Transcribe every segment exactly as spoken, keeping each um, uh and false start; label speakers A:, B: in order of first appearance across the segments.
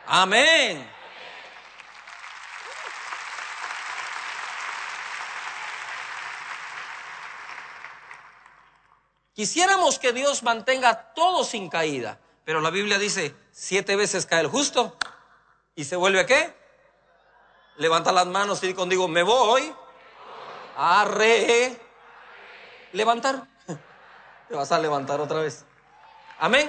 A: Amén. Quisiéramos que Dios mantenga todo sin caída, pero la Biblia dice, siete veces cae el justo y se vuelve ¿a qué? Levanta las manos y di conmigo, me voy a re levantar. Te vas a levantar otra vez. Amén.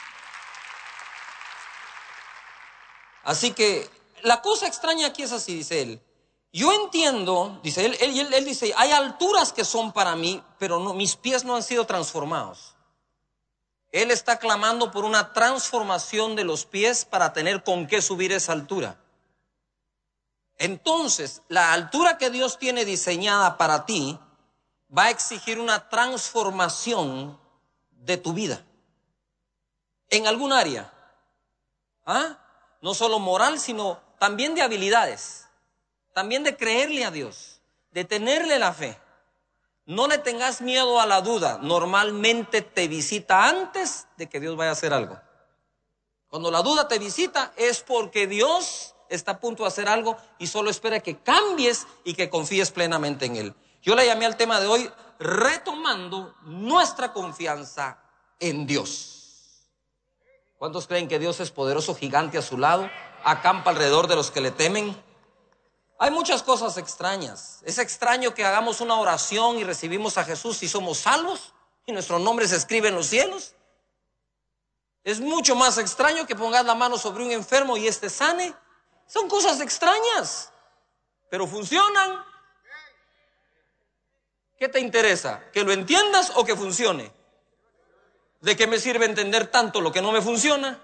A: Así que la cosa extraña aquí es así, dice él. Yo entiendo, dice él, él, él, él dice, hay alturas que son para mí, pero no, mis pies no han sido transformados. Él está clamando por una transformación de los pies para tener con qué subir esa altura. Entonces, la altura que Dios tiene diseñada para ti va a exigir una transformación de tu vida. En algún área. ¿Ah? No solo moral, sino también de habilidades. También de creerle a Dios, de tenerle la fe. No le tengas miedo a la duda. Normalmente te visita antes de que Dios vaya a hacer algo. Cuando la duda te visita es porque Dios está a punto de hacer algo y solo espera que cambies y que confíes plenamente en Él. Yo le llamé al tema de hoy, retomando nuestra confianza en Dios. ¿Cuántos creen que Dios es poderoso, gigante a su lado? Acampa alrededor de los que le temen. Hay muchas cosas extrañas. Es extraño que hagamos una oración y recibimos a Jesús y somos salvos y nuestro nombre se escribe en los cielos. Es mucho más extraño que pongas la mano sobre un enfermo y éste sane. Son cosas extrañas, pero funcionan. ¿Qué te interesa? ¿Que lo entiendas o que funcione? ¿De qué me sirve entender tanto lo que no me funciona?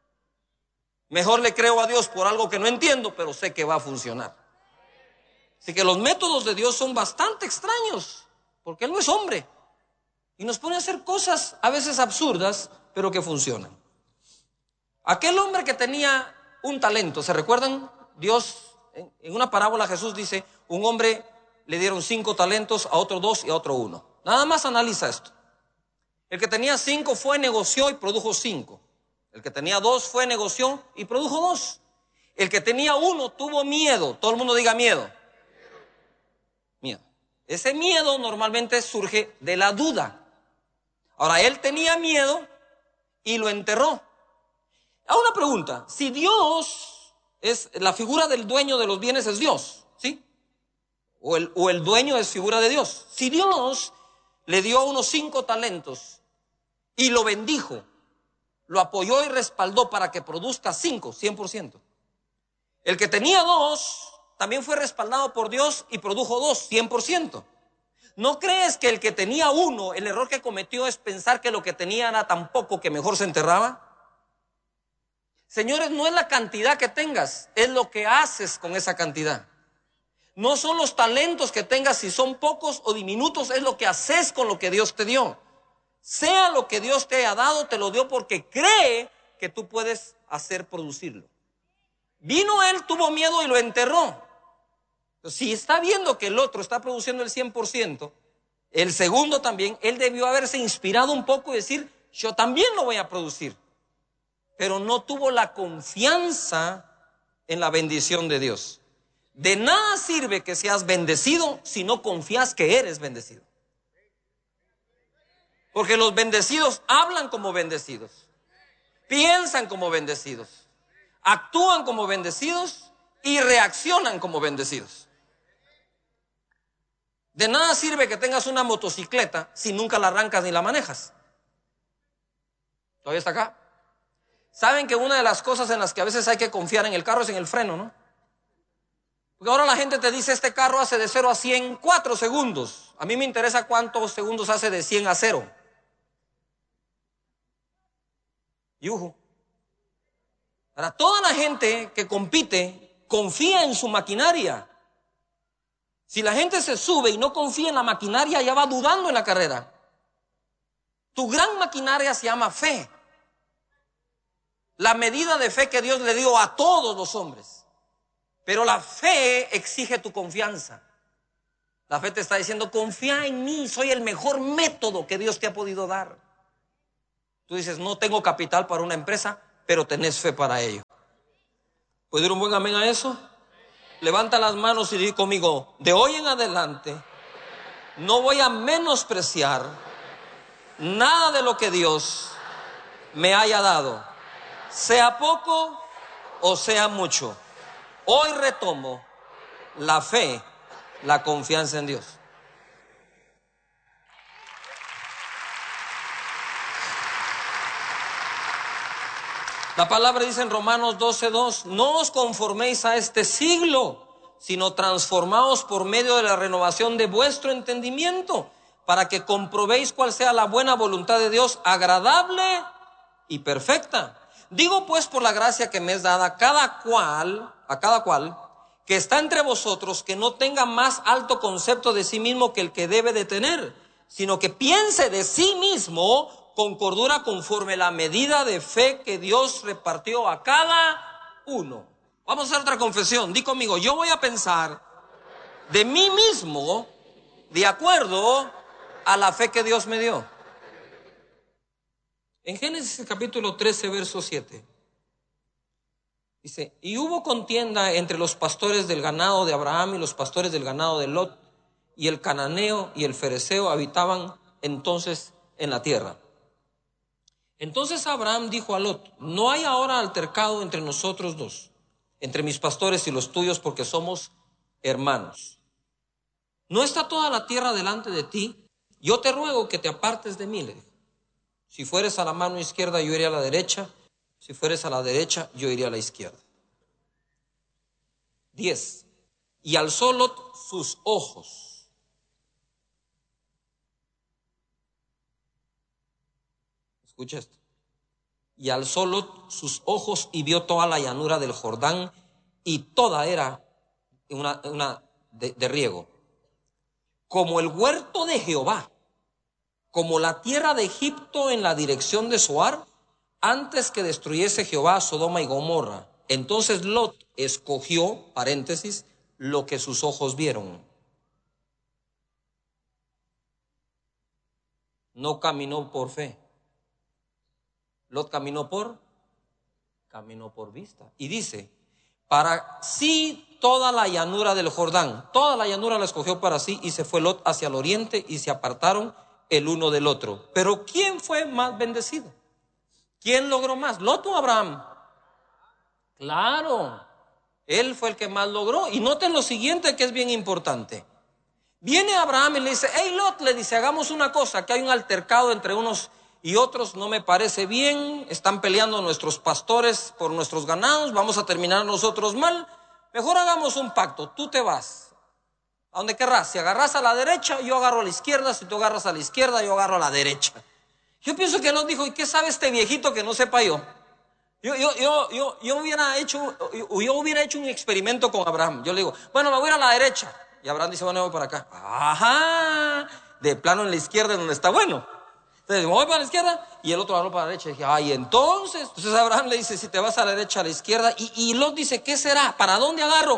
A: Mejor le creo a Dios por algo que no entiendo, pero sé que va a funcionar. Así que los métodos de Dios son bastante extraños, porque Él no es hombre. Y nos pone a hacer cosas a veces absurdas, pero que funcionan. Aquel hombre que tenía un talento, ¿se recuerdan? Dios, en una parábola Jesús dice, un hombre le dieron cinco talentos, a otro dos y a otro uno. Nada más analiza esto. El que tenía cinco fue, negoció y produjo cinco. El que tenía dos fue, negoció y produjo dos. El que tenía uno tuvo miedo. Todo el mundo diga miedo. Miedo. Ese miedo normalmente surge de la duda. Ahora, él tenía miedo y lo enterró. Ahora una pregunta, si Dios es la figura del dueño de los bienes, es Dios, ¿sí? O el, o el dueño es figura de Dios. Si Dios le dio unos cinco talentos y lo bendijo, lo apoyó y respaldó para que produzca cinco, cien por ciento. El que tenía dos también fue respaldado por Dios y produjo dos, cien por ciento. ¿No crees que el que tenía uno, el error que cometió es pensar que lo que tenía era tan poco que mejor se enterraba? Señores, no es la cantidad que tengas, es lo que haces con esa cantidad. No son los talentos que tengas, si son pocos o diminutos, es lo que haces con lo que Dios te dio. Sea lo que Dios te haya dado, te lo dio porque cree que tú puedes hacer producirlo. Vino él, tuvo miedo y lo enterró. Si está viendo que el otro está produciendo el cien por ciento, el segundo también, él debió haberse inspirado un poco y decir, yo también lo voy a producir. Pero no tuvo la confianza en la bendición de Dios. De nada sirve que seas bendecido si no confías que eres bendecido. Porque los bendecidos hablan como bendecidos, piensan como bendecidos, actúan como bendecidos y reaccionan como bendecidos. De nada sirve que tengas una motocicleta si nunca la arrancas ni la manejas. ¿Todavía está acá? Saben que una de las cosas en las que a veces hay que confiar en el carro es en el freno, ¿no? Porque ahora la gente te dice, este carro hace de cero a cien en cuatro segundos. A mí me interesa cuántos segundos hace de cien a cero. Yuju. Ahora, toda la gente que compite confía en su maquinaria. Si la gente se sube y no confía en la maquinaria, ya va dudando en la carrera. Tu gran maquinaria se llama fe. La medida de fe que Dios le dio a todos los hombres. Pero la fe exige tu confianza. La fe te está diciendo, confía en mí, soy el mejor método que Dios te ha podido dar. Tú dices, no tengo capital para una empresa, pero tenés fe para ello. ¿Puede ir un buen amén a eso? Levanta las manos y di conmigo: de hoy en adelante no voy a menospreciar nada de lo que Dios me haya dado, sea poco o sea mucho. Hoy retomo la fe, la confianza en Dios. La palabra dice en Romanos doce dos: no os conforméis a este siglo, sino transformaos por medio de la renovación de vuestro entendimiento, para que comprobéis cuál sea la buena voluntad de Dios, agradable y perfecta. Digo pues, por la gracia que me es dada, a cada cual, a cada cual que está entre vosotros, que no tenga más alto concepto de sí mismo que el que debe de tener, sino que piense de sí mismo con cordura, conforme la medida de fe que Dios repartió a cada uno. Vamos a hacer otra confesión. Di conmigo: yo voy a pensar de mí mismo de acuerdo a la fe que Dios me dio. En Génesis capítulo trece, verso siete, dice: y hubo contienda entre los pastores del ganado de Abraham y los pastores del ganado de Lot, y el cananeo y el fereceo habitaban entonces en la tierra. Entonces Abraham dijo a Lot: no hay ahora altercado entre nosotros dos, entre mis pastores y los tuyos, porque somos hermanos. ¿No está toda la tierra delante de ti? Yo te ruego que te apartes de mí, le dijo. Si fueres a la mano izquierda, yo iré a la derecha. Si fueres a la derecha, yo iré a la izquierda. diez. Y alzó Lot sus ojos. Escucha esto. Y alzó Lot sus ojos y vio toda la llanura del Jordán, y toda era una, una de, de riego, como el huerto de Jehová, como la tierra de Egipto en la dirección de Zoar, antes que destruyese Jehová Sodoma y Gomorra. Entonces Lot escogió, paréntesis, lo que sus ojos vieron. No caminó por fe. Lot caminó por, caminó por vista. Y dice: para sí toda la llanura del Jordán, toda la llanura la escogió para sí, y se fue Lot hacia el oriente, y se apartaron el uno del otro. Pero ¿quién fue más bendecido? ¿Quién logró más, Lot o Abraham? Claro, él fue el que más logró. Y noten lo siguiente, que es bien importante. Viene Abraham y le dice: hey Lot, le dice, hagamos una cosa, que hay un altercado entre unos y otros, no me parece bien, están peleando nuestros pastores por nuestros ganados, vamos a terminar nosotros mal, mejor hagamos un pacto, tú te vas a donde querrás, si agarras a la derecha, yo agarro a la izquierda, si tú agarras a la izquierda, yo agarro a la derecha. Yo pienso que Lot dijo: ¿y qué sabe este viejito que no sepa yo? Yo, yo, yo, yo, yo, hubiera hecho, yo, yo hubiera hecho un experimento con Abraham. Yo le digo: bueno, me voy a ir a la derecha. Y Abraham dice: bueno, me voy para acá. Ajá, de plano en la izquierda, donde está bueno. Entonces me voy para la izquierda y el otro agarró para la derecha. Y dije: ay, entonces. Entonces Abraham le dice: si te vas a la derecha, a la izquierda. Y, y Lot dice: ¿qué será? ¿Para dónde agarro?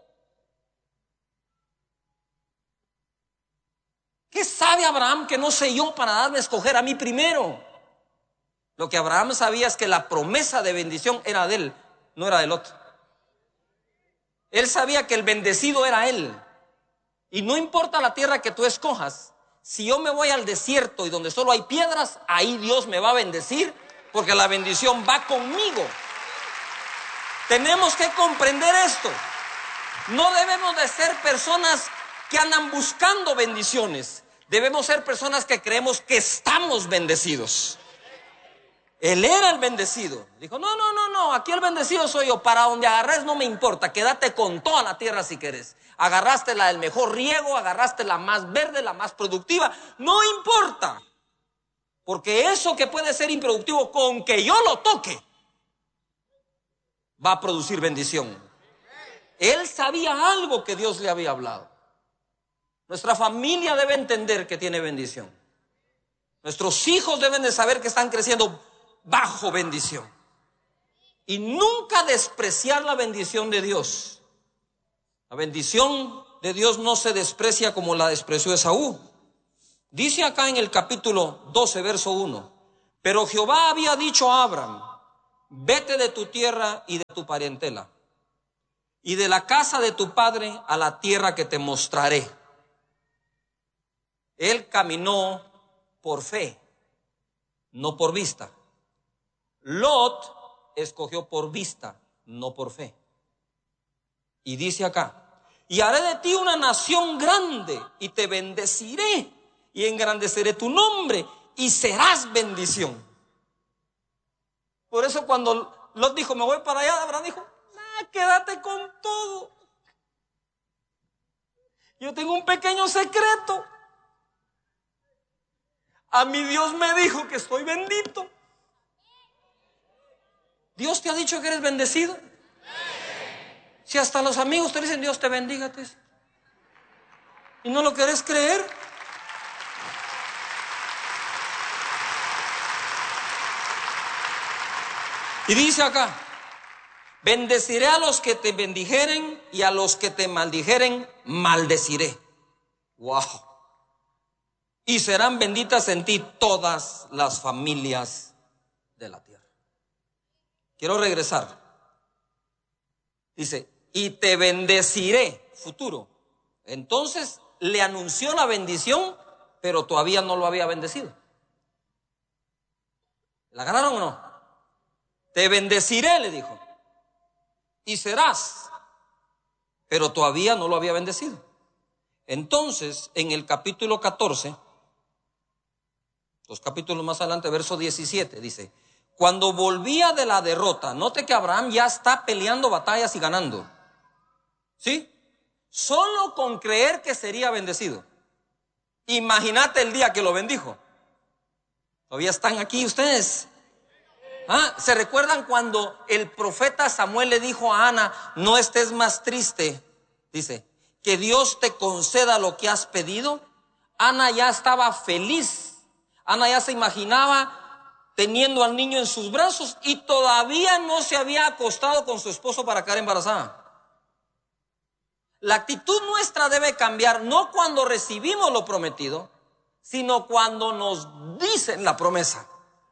A: ¿Qué sabe Abraham que no sé yo para darme a escoger a mí primero? Lo que Abraham sabía es que la promesa de bendición era de él, no era de Lot. Él sabía que el bendecido era él. Y no importa la tierra que tú escojas, si yo me voy al desierto y donde solo hay piedras, ahí Dios me va a bendecir, porque la bendición va conmigo. Tenemos que comprender esto. No debemos de ser personas que andan buscando bendiciones. Debemos ser personas que creemos que estamos bendecidos. Él era el bendecido. Dijo: no, no, no, no, aquí el bendecido soy yo. Para donde agarres no me importa, quédate con toda la tierra si querés. Agarraste la del mejor riego, agarraste la más verde, la más productiva, no importa. Porque eso que puede ser improductivo, con que yo lo toque, va a producir bendición. Él sabía algo que Dios le había hablado. Nuestra familia debe entender que tiene bendición. Nuestros hijos deben de saber que están creciendo bajo bendición. Y nunca despreciar la bendición de Dios. La bendición de Dios no se desprecia como la despreció Esaú. Dice acá en el capítulo doce, verso uno: pero Jehová había dicho a Abraham: vete de tu tierra y de tu parentela, y de la casa de tu padre a la tierra que te mostraré. Él caminó por fe, no por vista. Lot escogió por vista, no por fe. Y dice acá: y haré de ti una nación grande, y te bendeciré, y engrandeceré tu nombre, y serás bendición. Por eso cuando Lot dijo, me voy para allá, Abraham dijo, nah, quédate con todo. Yo tengo un pequeño secreto. A mi Dios me dijo que estoy bendito. ¿Dios te ha dicho que eres bendecido? Si hasta los amigos te dicen Dios te bendiga, te dicen, y no lo querés creer. Y dice acá: bendeciré a los que te bendijeren, y a los que te maldijeren maldeciré. Wow. Y serán benditas en ti todas las familias de la tierra. Quiero regresar. Dice, y te bendeciré, futuro. Entonces le anunció la bendición, pero todavía no lo había bendecido. ¿La ganaron o no? Te bendeciré, le dijo, y serás, pero todavía no lo había bendecido. Entonces, en el capítulo catorce, dos capítulos más adelante, verso diecisiete, dice, cuando volvía de la derrota, note que Abraham ya está peleando batallas y ganando, ¿sí? Solo con creer que sería bendecido. Imagínate el día que lo bendijo. Todavía están aquí ustedes. ¿Ah? ¿Se recuerdan cuando el profeta Samuel le dijo a Ana, no estés más triste? Dice, que Dios te conceda lo que has pedido. Ana ya estaba feliz. Ana ya se imaginaba teniendo al niño en sus brazos y todavía no se había acostado con su esposo para quedar embarazada. La actitud nuestra debe cambiar no cuando recibimos lo prometido, sino cuando nos dicen la promesa.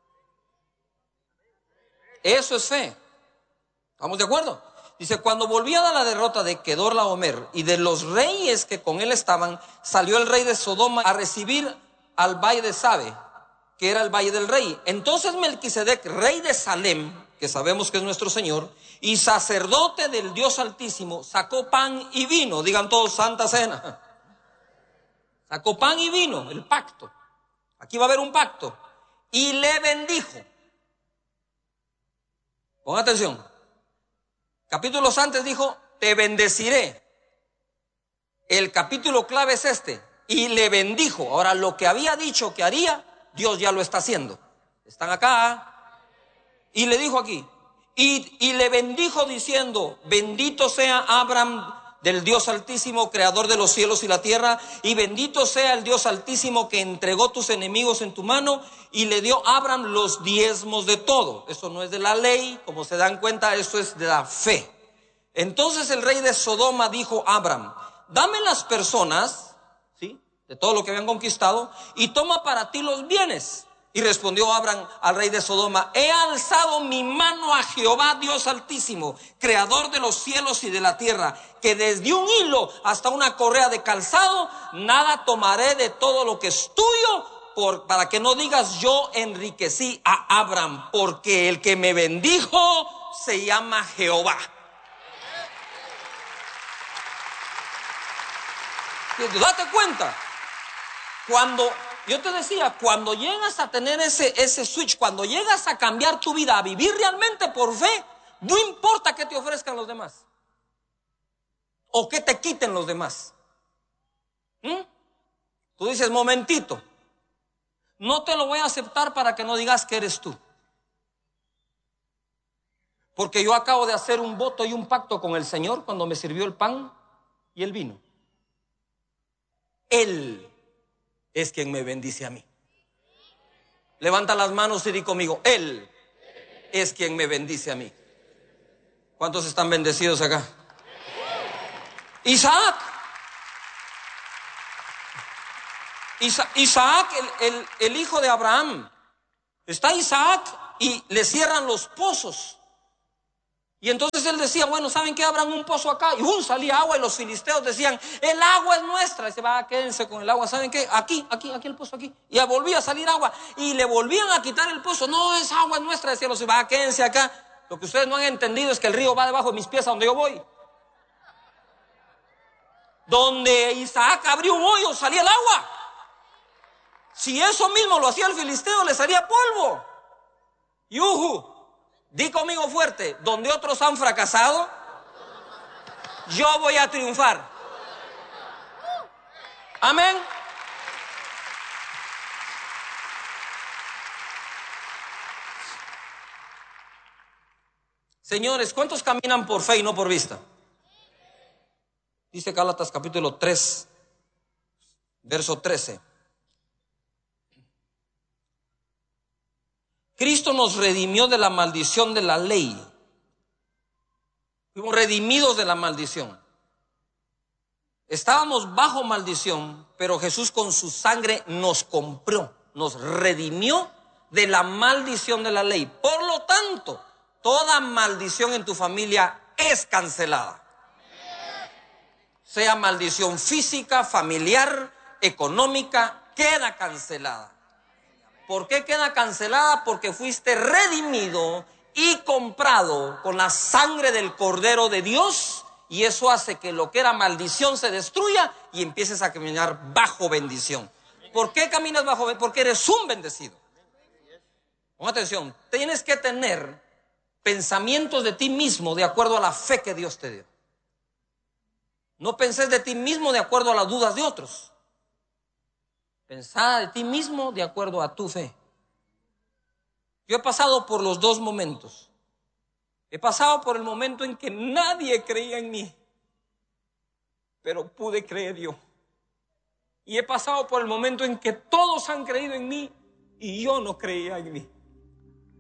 A: Eso es fe. ¿Estamos de acuerdo? Dice, cuando volvía de la derrota de Kedorlaomer y de los reyes que con él estaban, salió el rey de Sodoma a recibir al valle de Sabe, que era el valle del rey. Entonces Melquisedec, rey de Salem, que sabemos que es nuestro Señor, y sacerdote del Dios Altísimo, sacó pan y vino. Digan todos, Santa Cena. Sacó pan y vino, el pacto. Aquí va a haber un pacto. Y le bendijo. Pongan atención. Capítulos antes dijo, te bendeciré. El capítulo clave es este. Y le bendijo. Ahora, lo que había dicho que haría, Dios ya lo está haciendo. Están acá. Y le dijo aquí. Y, y le bendijo diciendo, bendito sea Abraham del Dios Altísimo, creador de los cielos y la tierra, y bendito sea el Dios Altísimo que entregó tus enemigos en tu mano, y le dio a Abraham los diezmos de todo. Eso no es de la ley, como se dan cuenta, eso es de la fe. Entonces el rey de Sodoma dijo a Abraham, dame las personas, ¿sí?, de todo lo que habían conquistado, y toma para ti los bienes. Y respondió Abraham al rey de Sodoma, he alzado mi mano a Jehová Dios Altísimo, creador de los cielos y de la tierra, que desde un hilo hasta una correa de calzado, nada tomaré de todo lo que es tuyo, por, para que no digas yo enriquecí a Abraham, porque el que me bendijo se llama Jehová. Date cuenta, cuando... Yo te decía, cuando llegas a tener ese, ese switch, cuando llegas a cambiar tu vida, a vivir realmente por fe, no importa qué te ofrezcan los demás o qué te quiten los demás. ¿Mm? Tú dices, momentito, no te lo voy a aceptar para que no digas que eres tú. Porque yo acabo de hacer un voto y un pacto con el Señor cuando me sirvió el pan y el vino. Él es quien me bendice a mí. Levanta las manos y di conmigo, Él es quien me bendice a mí. ¿Cuántos están bendecidos acá? Isaac. Isa- Isaac, el, el, el hijo de Abraham. Está Isaac y le cierran los pozos. Y entonces él decía, bueno, ¿saben qué? Abran un pozo acá. Y ¡um! Salía agua y los filisteos decían, el agua es nuestra. Y se va, quédense con el agua. ¿Saben qué? Aquí, aquí, aquí el pozo, aquí. Y ya volvía a salir agua. Y le volvían a quitar el pozo. No, es agua es nuestra. Decían los, va, quédense acá. Lo que ustedes no han entendido es que el río va debajo de mis pies a donde yo voy. Donde Isaac abrió un hoyo, salía el agua. Si eso mismo lo hacía el filisteo, le salía polvo. Yuhu. Di conmigo fuerte, donde otros han fracasado, yo voy a triunfar. Amén. Señores, ¿cuántos caminan por fe y no por vista? Dice Gálatas capítulo tres, verso trece. Cristo nos redimió de la maldición de la ley. Fuimos redimidos de la maldición. Estábamos bajo maldición, pero Jesús con su sangre nos compró, nos redimió de la maldición de la ley. Por lo tanto, toda maldición en tu familia es cancelada. Sea maldición física, familiar, económica, queda cancelada. ¿Por qué queda cancelada? Porque fuiste redimido y comprado con la sangre del Cordero de Dios, y eso hace que lo que era maldición se destruya y empieces a caminar bajo bendición. ¿Por qué caminas bajo bendición? Porque eres un bendecido. Pon atención, tienes que tener pensamientos de ti mismo de acuerdo a la fe que Dios te dio. No penses de ti mismo de acuerdo a las dudas de otros. Pensá de ti mismo de acuerdo a tu fe. Yo he pasado por los dos momentos. He pasado por el momento en que nadie creía en mí, pero pude creer yo. Y he pasado por el momento en que todos han creído en mí y yo no creía en mí.